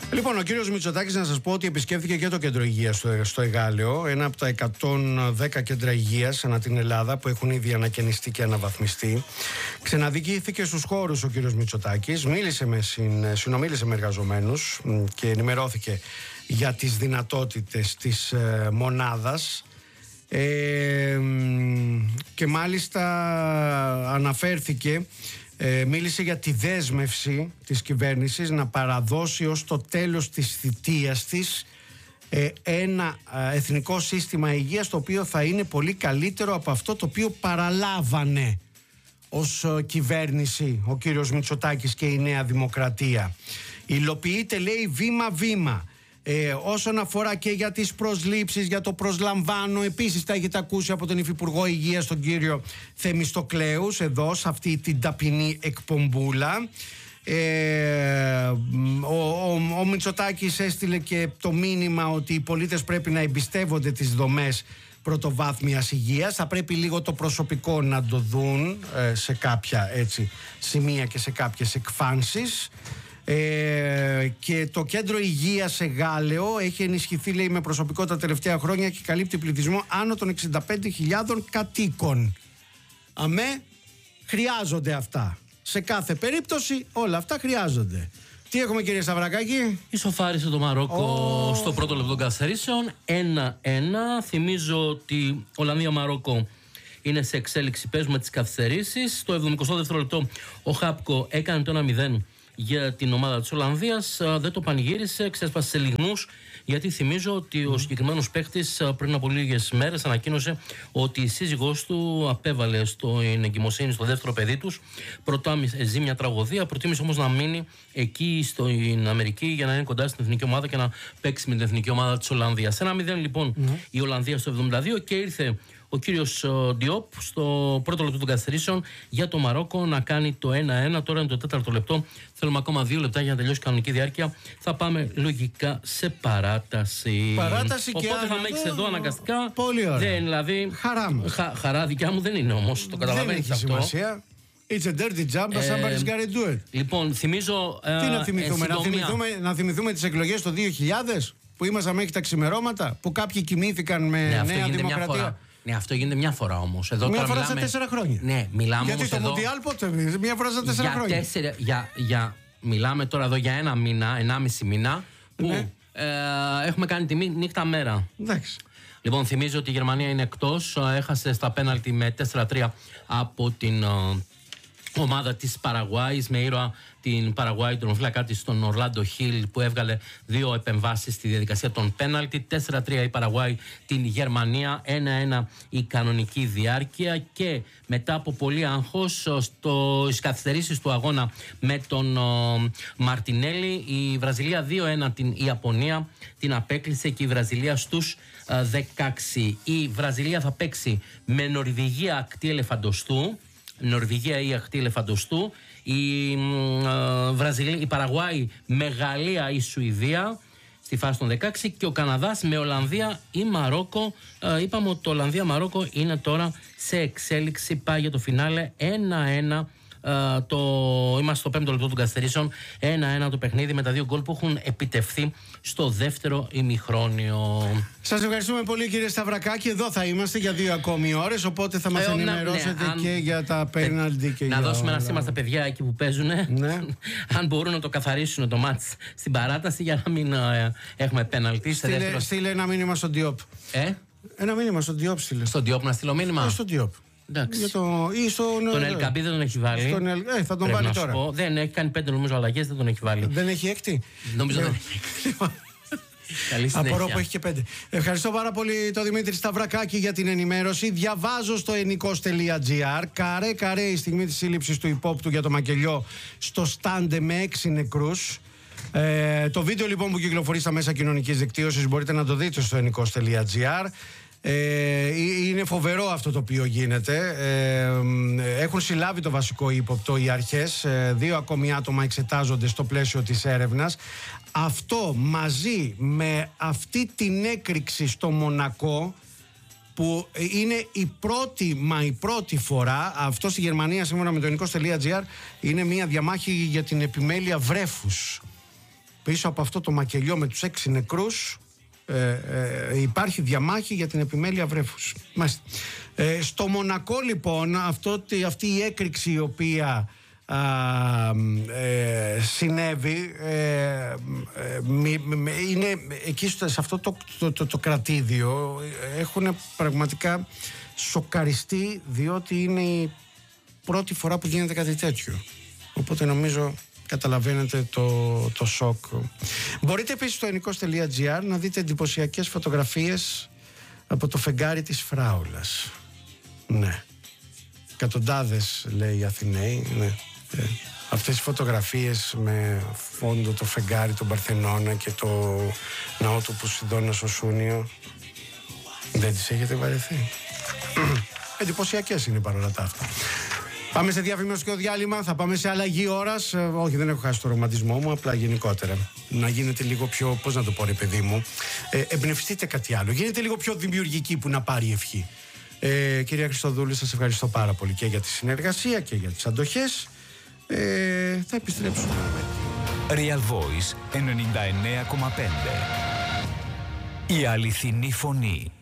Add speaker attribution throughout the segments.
Speaker 1: Λοιπόν, ο κύριος Μητσοτάκης, να σας πω ότι επισκέφθηκε και το κέντρο υγείας στο Εγάλεο, ένα από τα 110 κέντρα υγείας ανά την Ελλάδα που έχουν ήδη ανακαινιστεί και αναβαθμιστεί. Ξαναδικήθηκε στους χώρους ο κύριος Μητσοτάκης, συνομίλησε με εργαζομένους και ενημερώθηκε για τις δυνατότητες της μονάδας. Και μάλιστα μίλησε για τη δέσμευση της κυβέρνησης να παραδώσει ως το τέλος της θητείας της ένα εθνικό σύστημα υγείας το οποίο θα είναι πολύ καλύτερο από αυτό το οποίο παραλάβανε ως κυβέρνηση ο κύριος Μητσοτάκης και η Νέα Δημοκρατία. Υλοποιείται, λέει, βήμα-βήμα. Όσον αφορά και για τις προσλήψεις, για το προσλαμβάνω, επίσης τα έχετε ακούσει από τον Υφυπουργό Υγείας, τον κύριο Θεμιστοκλέους, εδώ σε αυτή την ταπεινή εκπομπούλα. Ο Μητσοτάκης έστειλε και το μήνυμα ότι οι πολίτες πρέπει να εμπιστεύονται τις δομές πρωτοβάθμιας υγείας. Θα πρέπει λίγο το προσωπικό να το δουν σε κάποια σημεία και σε κάποιες εκφάνσεις. Και το κέντρο υγείας Εγάλεο έχει ενισχυθεί, λέει, με προσωπικό τα τελευταία χρόνια και καλύπτει πληθυσμό άνω των 65.000 κατοίκων. Χρειάζονται αυτά. Σε κάθε περίπτωση όλα αυτά χρειάζονται. Τι έχουμε, κύριε Σταυρακάκη?
Speaker 2: Ισοφάρισε το Μαρόκο στο πρώτο λεπτό των καθυστερήσεων 1-1. Θυμίζω ότι Ολλανδία-Μαρόκο είναι σε εξέλιξη, παίζουμε τις καθυστερήσεις. Στο 72ο λεπτό ο Χάπκο έκανε το 1-0 για την ομάδα της Ολλανδίας. Δεν το πανηγύρισε, ξέσπασε σε λιγμούς, γιατί θυμίζω ότι ο συγκεκριμένος παίχτης πριν από λίγες μέρες ανακοίνωσε ότι η σύζυγός του απέβαλε στην εγκυμοσύνη στο δεύτερο παιδί τους. Ζει μια τραγωδία, προτίμησε όμως να μείνει εκεί στην Αμερική για να είναι κοντά στην εθνική ομάδα και να παίξει με την εθνική ομάδα της Ολλανδίας. 1-0 λοιπόν η Ολλανδία στο 72 και ήρθε ο κύριος Διόπ στο πρώτο λεπτό των καθυστερήσεων για το Μαρόκο να κάνει το 1-1. Τώρα είναι το τέταρτο λεπτό. Θέλουμε ακόμα 2 λεπτά για να τελειώσει η κανονική διάρκεια. Θα πάμε λογικά σε παράταση. Οπότε θα με έχεις εδώ αναγκαστικά.
Speaker 1: Πολύ ωραία.
Speaker 2: Δηλαδή,
Speaker 1: χαρά μας.
Speaker 2: Χαρά δικιά μου δεν είναι όμως. Το καταλαβαίνεις αυτό.
Speaker 1: Δεν έχει σημασία. It's a dirty jump, but somebody's gotta do it.
Speaker 2: Λοιπόν, θυμίζω.
Speaker 1: Τι να θυμηθούμε, να θυμηθούμε τις εκλογές το 2000 που ήμασταν μέχρι τα ξημερώματα, που κάποιοι κοιμήθηκαν με Νέα Δημοκρατία.
Speaker 2: Ναι, αυτό γίνεται μια φορά όμως.
Speaker 1: Μια φορά στα 4 χρόνια.
Speaker 2: Ναι, μιλάμε.
Speaker 1: Γιατί
Speaker 2: όμως
Speaker 1: το
Speaker 2: εδώ...
Speaker 1: Μουντιάλ πότε, μια φορά στα 4 χρόνια.
Speaker 2: Μιλάμε τώρα εδώ για 1 μήνα, 1,5 μήνα, που έχουμε κάνει τη νύχτα μέρα.
Speaker 1: Εντάξει.
Speaker 2: Λοιπόν, θυμίζω ότι η Γερμανία είναι εκτός. Έχασε στα πέναλτι με 4-3 από την ομάδα της Παραγουάης, με ήρωα την Παραγουάη, τον φύλακα της, τον Ορλάντο Χιλ, που έβγαλε 2 επεμβάσεις στη διαδικασία των πέναλτι. 4-3 η Παραγουάη την Γερμανία, 1-1 η κανονική διάρκεια. Και μετά από πολύ άγχος στις καθυστερήσεις του αγώνα με τον Μαρτινέλη, η Βραζιλία 2-1 την Ιαπωνία την απέκλεισε και η Βραζιλία στους 16. Η Βραζιλία θα παίξει με Νορβηγία ακτή ελεφαντοστού. Νορβηγία ή ακτή ελεφαντοστού. Η Παραγουάη με Γαλλία ή Σουηδία στη φάση των 16 και ο Καναδάς με Ολλανδία ή Μαρόκο. Είπαμε ότι το Ολλανδία-Μαρόκο είναι τώρα σε εξέλιξη, πάει για το φινάλε 1-1. Είμαστε στο 5ο λεπτό των καθυστερήσεων. 1-1 το παιχνίδι με τα 2 γκολ που έχουν επιτευχθεί στο δεύτερο ημιχρόνιο.
Speaker 1: Σας ευχαριστούμε πολύ, κύριε Σταυρακάκη. Εδώ θα είμαστε για 2 ακόμη ώρες. Οπότε θα μας ενημερώσετε και για τα πέναλτι.
Speaker 2: Να δώσουμε ένα σήμα στα παιδιά εκεί που παίζουν. Ναι. Αν μπορούν να το καθαρίσουν το μάτς στην παράταση για να μην έχουμε πέναλτι.
Speaker 1: Στείλε ένα μήνυμα στον Διόπ. Ένα μήνυμα στον Διόπ στείλε.
Speaker 2: Στον Διόπ να στείλω μήνυμα.
Speaker 1: Στον Διόπ.
Speaker 2: Τον Ελκαμπή δεν τον έχει βάλει.
Speaker 1: Θα τον βάλει τώρα.
Speaker 2: Δεν έχει κάνει 5 νομίζω αλλαγές, δεν τον έχει βάλει.
Speaker 1: Δεν έχει έκτη.
Speaker 2: Νομίζω δεν έχει έκτη.
Speaker 1: Απορώ που έχει και 5. Ευχαριστώ πάρα πολύ τον Δημήτρη Σταυρακάκη για την ενημέρωση. Διαβάζω στο ενικός.gr. Καρέ η στιγμή της σύλληψης του υπόπτου για το μακελιό στο Στάντε με 6 νεκρούς. Το βίντεο λοιπόν που κυκλοφορεί στα μέσα κοινωνικής δικτύωσης μπορείτε να το δείτε στο ενικός.gr. Είναι φοβερό αυτό το οποίο γίνεται. Έχουν συλλάβει το βασικό ύποπτο οι αρχές. 2 ακόμη άτομα εξετάζονται στο πλαίσιο της έρευνας. Αυτό μαζί με αυτή την έκρηξη στο Μονακό, που είναι η πρώτη φορά, αυτό στη Γερμανία σύμφωνα με το ενικός.gr είναι μια διαμάχη για την επιμέλεια βρέφους. πίσω από αυτό το μακελιό με τους 6 νεκρούς υπάρχει διαμάχη για την επιμέλεια βρέφους. Στο Μονακό λοιπόν αυτή η έκρηξη η οποία συνέβη είναι εκεί σε αυτό το κρατήδιο, έχουν πραγματικά σοκαριστεί, διότι είναι η πρώτη φορά που γίνεται κάτι τέτοιο, οπότε νομίζω καταλαβαίνετε το σοκ. Μπορείτε επίσης στο ενικός.gr να δείτε εντυπωσιακές φωτογραφίες από το φεγγάρι της Φράουλας. Ναι, εκατοντάδες λέει οι Αθηναίοι, ναι. Αυτές οι φωτογραφίες με φόντο το φεγγάρι, τον Παρθενώνα και το ναό του Ποσειδώνα στο Σούνιο, δεν τις έχετε βαρεθεί? Εντυπωσιακές είναι παρόλα τα αυτά. Πάμε σε διαφημιστικό διάλειμμα, θα πάμε σε αλλαγή ώρας. Όχι, δεν έχω χάσει το ρομαντισμό μου, απλά γενικότερα. Να γίνετε λίγο πιο, πώς να το πω ρε παιδί μου, εμπνευστείτε κάτι άλλο. Γίνετε λίγο πιο δημιουργικοί που να πάρει ευχή. Κυρία Χριστοδούλη, σας ευχαριστώ πάρα πολύ και για τη συνεργασία και για τις αντοχές. Θα επιστρέψουμε.
Speaker 3: Real Voice 99,5. Η αληθινή φωνή.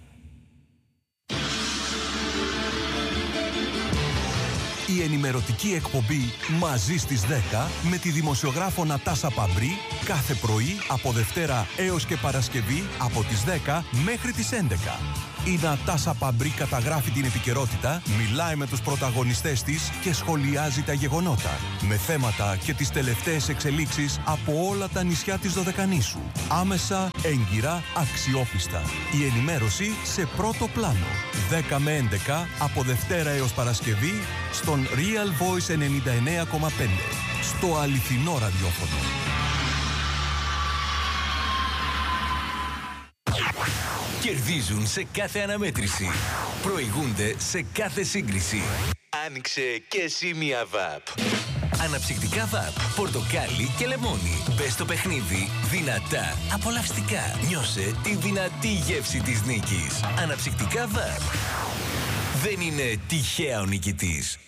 Speaker 3: Η ενημερωτική εκπομπή «Μαζί στις 10» με τη δημοσιογράφο Νατάσα Παμπρί κάθε πρωί από Δευτέρα έως και Παρασκευή από τις 10 μέχρι τις 11. Η Νατάσα Παμπρί καταγράφει την επικαιρότητα, μιλάει με τους πρωταγωνιστές της και σχολιάζει τα γεγονότα με θέματα και τις τελευταίες εξελίξεις από όλα τα νησιά της Δωδεκανήσου. Άμεσα, έγκυρα, αξιόπιστα. Η ενημέρωση σε πρώτο πλάνο. 10 με 11 από Δευτέρα έως Παρασκευή στον Real Voice 99,5. Στο αληθινό ραδιόφωνο.
Speaker 4: Κερδίζουν σε κάθε αναμέτρηση. Προηγούνται σε κάθε σύγκριση. Άνοιξε και εσύ μια ΒΑΠ. Αναψυκτικά ΒΑΠ, πορτοκάλι και λεμόνι. Μπες στο παιχνίδι δυνατά, απολαυστικά. Νιώσε τη δυνατή γεύση της νίκης. Αναψυκτικά ΒΑΠ. Δεν είναι τυχαία ο νικητής.